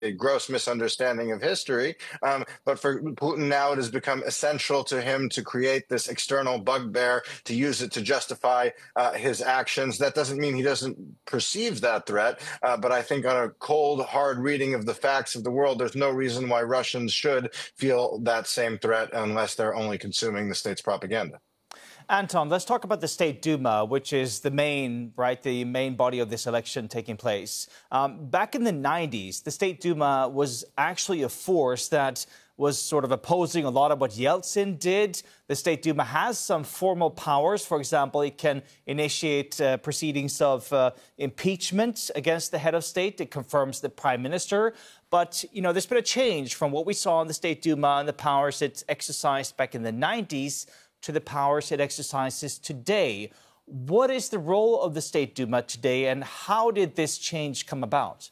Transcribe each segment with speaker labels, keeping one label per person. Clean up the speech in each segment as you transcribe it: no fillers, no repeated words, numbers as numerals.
Speaker 1: a gross misunderstanding of history. But for Putin now, it has become essential to him to create this external bugbear, to use it to justify his actions. That doesn't mean he doesn't perceive that threat, but I think on a cold, hard reading of the facts of the world, there's no reason why Russians should feel that same threat unless they're only consuming the state's propaganda.
Speaker 2: Anton, let's talk about the State Duma, which is the main body of this election taking place. Back in the 90s, the State Duma was actually a force that was sort of opposing a lot of what Yeltsin did. The State Duma has some formal powers. For example, it can initiate proceedings of impeachment against the head of state. It confirms the prime minister. But, there's been a change from what we saw in the State Duma and the powers it exercised back in the 90s to the powers it exercises today. What is the role of the State Duma today, and how did this change come about?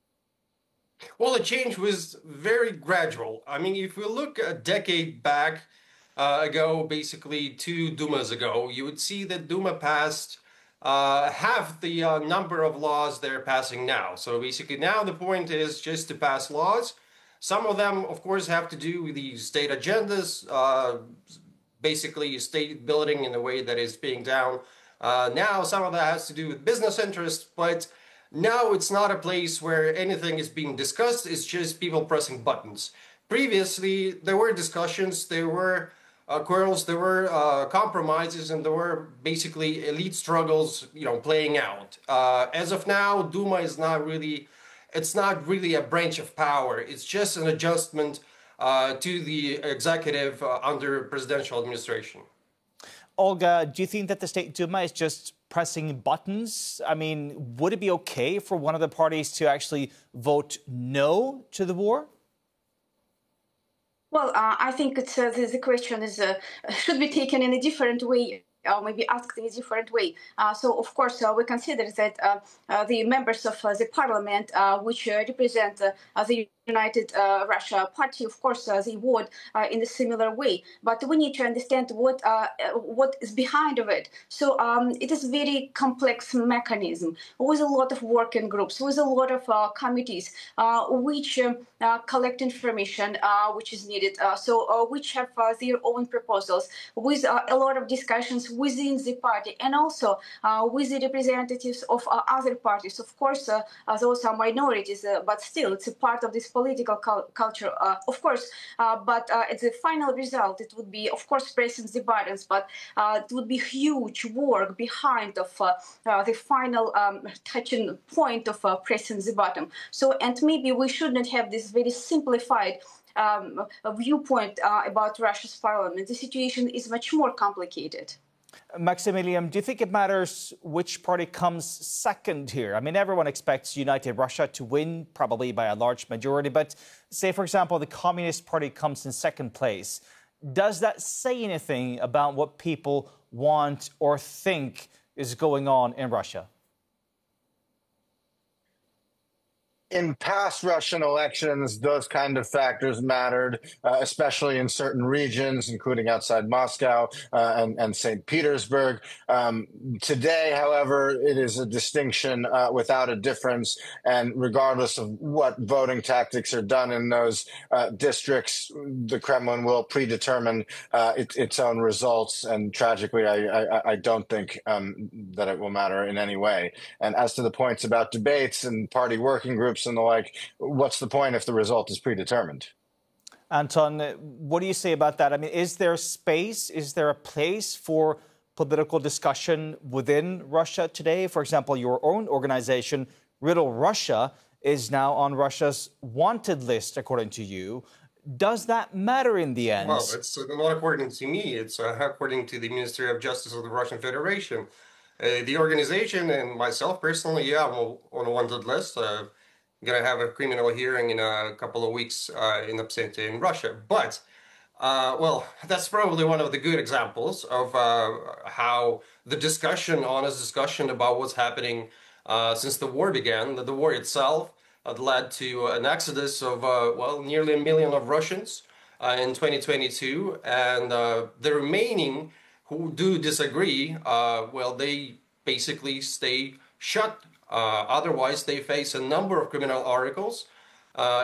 Speaker 3: Well, the change was very gradual. I mean, if we look a decade back ago, basically 2 Dumas ago, you would see that Duma passed half the number of laws they're passing now. So basically now the point is just to pass laws. Some of them, of course, have to do with the state agendas, basically state building in the way that is being done. Now some of that has to do with business interests, but now it's not a place where anything is being discussed, it's just people pressing buttons. Previously, there were discussions, there were quarrels, there were compromises, and there were basically elite struggles, playing out. As of now, Duma is it's not really a branch of power, it's just an adjustment to the executive under presidential administration.
Speaker 2: Olga, do you think that the State Duma is just pressing buttons? I mean, would it be okay for one of the parties to actually vote no to the war?
Speaker 4: Well, I think the question should be taken in a different way. Maybe asked in a different way. So, of course, we consider that the members of the parliament, which represent the United Russia Party, of course, they vote in a similar way. But we need to understand what is behind of it. So it is a very complex mechanism with a lot of working groups, with a lot of committees, which collect information which is needed, which have their own proposals, with a lot of discussions within the party, and also with the representatives of other parties. Of course, those are minorities, but still, it's a part of this political culture, of course. But at the final result, it would be, of course, pressing the buttons, but it would be huge work behind of the final touching point of pressing the button. So, and maybe we should not have this very simplified viewpoint about Russia's parliament. The situation is much more complicated.
Speaker 2: Maximilian, do you think it matters which party comes second here? I mean, everyone expects United Russia to win, probably by a large majority. But say, for example, the Communist Party comes in second place. Does that say anything about what people want or think is going on in Russia?
Speaker 1: In past Russian elections, those kind of factors mattered, especially in certain regions, including outside Moscow and St. Petersburg. Today, however, it is a distinction without a difference. And regardless of what voting tactics are done in those districts, the Kremlin will predetermine its own results. And tragically, I don't think that it will matter in any way. And as to the points about debates and party working groups, and the like, what's the point if the result is predetermined?
Speaker 2: Anton, what do you say about that? I mean, is there space, is there a place for political discussion within Russia today? For example, your own organization, Riddle Russia, is now on Russia's wanted list, according to you. Does that matter in the end?
Speaker 3: Well, it's not according to me. It's according to the Ministry of Justice of the Russian Federation. The organization and myself personally, I'm on a wanted list. Going to have a criminal hearing in a couple of weeks in absentia in Russia. But, well, that's probably one of the good examples of how the honest discussion about what's happening since the war began, the war itself led to an exodus of, well, nearly 1 million of Russians in 2022. And the remaining who do disagree, well, they basically stay shut. Otherwise, they face a number of criminal articles